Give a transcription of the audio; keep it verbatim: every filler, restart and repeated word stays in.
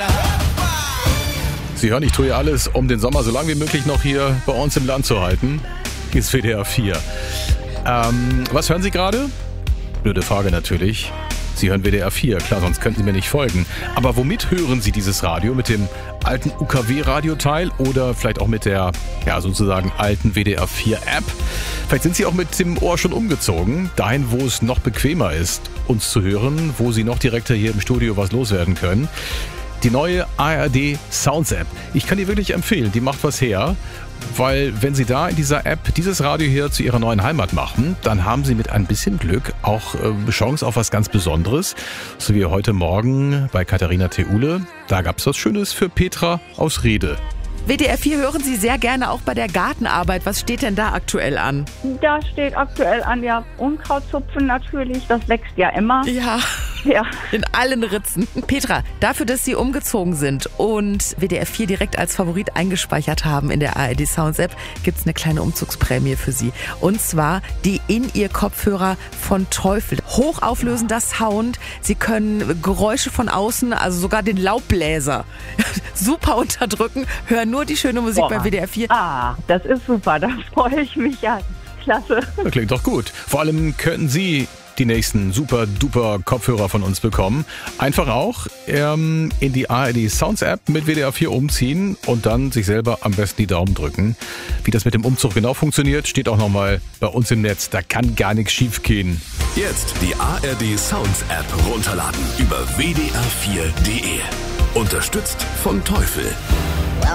Sie hören, ich tue ja alles, um den Sommer so lange wie möglich noch hier bei uns im Land zu halten. Hier ist W D R vier. Ähm, was hören Sie gerade? Blöde Frage natürlich. Sie hören W D R vier, klar, sonst könnten Sie mir nicht folgen. Aber womit hören Sie dieses Radio? Mit dem alten U K W-Radioteil oder vielleicht auch mit der, ja, sozusagen alten W D R vier App? Vielleicht sind Sie auch mit dem Ohr schon umgezogen, dahin, wo es noch bequemer ist, uns zu hören, wo Sie noch direkter hier im Studio was loswerden können. Die neue A R D Sounds App. Ich kann die wirklich empfehlen, die macht was her. Weil wenn Sie da in dieser App dieses Radio hier zu Ihrer neuen Heimat machen, dann haben Sie mit ein bisschen Glück auch äh, Chance auf was ganz Besonderes. So wie heute Morgen bei Katharina Theule. Da gab es was Schönes für Petra aus Rede. W D R vier hören Sie sehr gerne auch bei der Gartenarbeit. Was steht denn da aktuell an? Da steht aktuell an, ja, Unkrautzupfen natürlich. Das wächst ja immer. Ja. Ja. In allen Ritzen. Petra, dafür, dass Sie umgezogen sind und W D R vier direkt als Favorit eingespeichert haben in der A R D Sounds App, gibt's eine kleine Umzugsprämie für Sie. Und zwar die In-Ear-Kopfhörer von Teufel. Hochauflösender Sound. Sie können Geräusche von außen, also sogar den Laubbläser, super unterdrücken. Hören nur die schöne Musik. Boah. Bei W D R vier. Ah, das ist super. Da freue ich mich ja. Klasse. Das klingt doch gut. Vor allem könnten Sie die nächsten super duper Kopfhörer von uns bekommen. Einfach auch ähm, in die A R D Sounds App mit W D R vier umziehen und dann sich selber am besten die Daumen drücken. Wie das mit dem Umzug genau funktioniert, steht auch nochmal bei uns im Netz. Da kann gar nichts schief gehen. Jetzt die A R D Sounds App runterladen über w d r vier punkt d e. Unterstützt von Teufel.